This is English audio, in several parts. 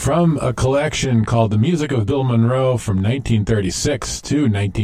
from a collection called The Music of Bill Monroe from 1936 to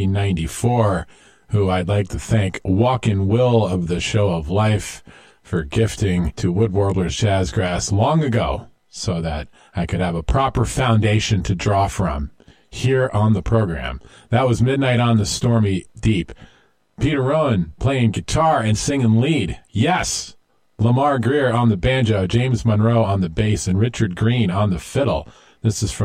1994, who I'd like to thank Walkin' Will of the Show of Life for gifting to Wood Warblers Jazzgrass long ago so that I could have a proper foundation to draw from here on the program. That was Midnight on the Stormy Deep. Peter Rowan playing guitar and singing lead. Yes! Lamar Greer on the banjo, James Monroe on the bass, and Richard Green on the fiddle. This is from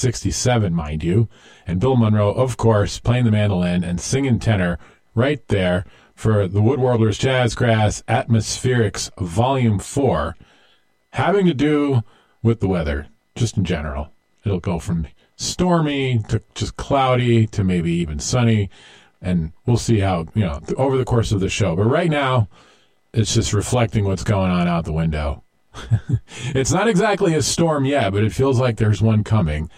1967, mind you. And Bill Monroe, of course, playing the mandolin and singing tenor right there for the Wood Warblers Jazzgrass Atmospherics Volume 4, having to do with the weather, just in general. It'll go from stormy to just cloudy to maybe even sunny, and we'll see how, over the course of the show. But right now, it's just reflecting what's going on out the window. It's not exactly a storm yet, but it feels like there's one coming.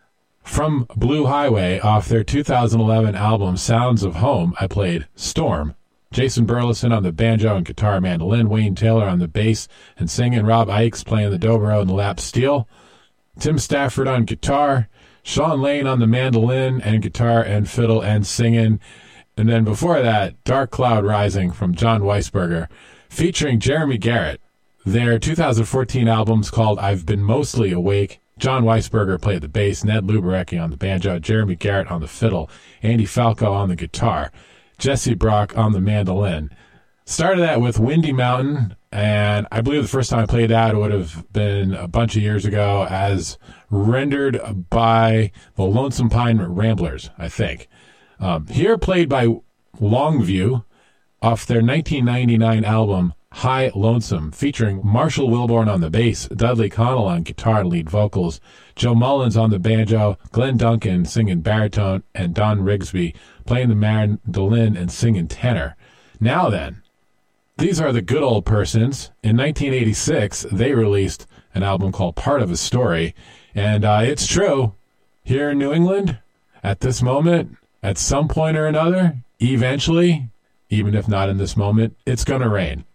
From Blue Highway, off their 2011 album Sounds of Home, I played Storm. Jason Burleson on the banjo and guitar mandolin, Wayne Taylor on the bass and singing, Rob Ickes playing the dobro and the lap steel, Tim Stafford on guitar, Sean Lane on the mandolin and guitar and fiddle and singing. And then before that, Dark Cloud Rising from John Weisberger, featuring Jeremy Garrett. Their 2014 album's called I've Been Mostly Awake. John Weisberger played the bass, Ned Luberecki on the banjo, Jeremy Garrett on the fiddle, Andy Falco on the guitar, Jesse Brock on the mandolin. Started that with Windy Mountain, and I believe the first time I played that would have been a bunch of years ago as rendered by the Lonesome Pine Ramblers, I think. Here played by Longview off their 1999 album High Lonesome, featuring Marshall Wilborn on the bass, Dudley Connell on guitar and lead vocals, Joe Mullins on the banjo, Glenn Duncan singing baritone, and Don Rigsby playing the mandolin and singing tenor. Now then, these are the Good Old Persons. In 1986, they released an album called Part of a Story, and it's true, here in New England, at this moment, at some point or another, eventually, even if not in this moment, it's going to rain.